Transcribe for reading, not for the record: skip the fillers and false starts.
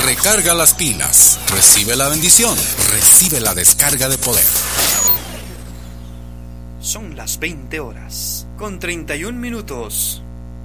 Recarga las pilas. Recibe la bendición. Recibe la descarga de poder. Son las 20 horas, con 31 minutos.